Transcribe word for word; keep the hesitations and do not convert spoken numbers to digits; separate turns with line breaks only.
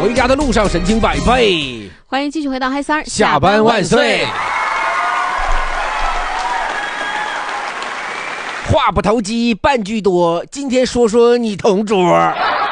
回家的路上神经百倍。
欢迎继续回到嗨三儿，
下班万岁。话不投机半句多，今天说说你同桌。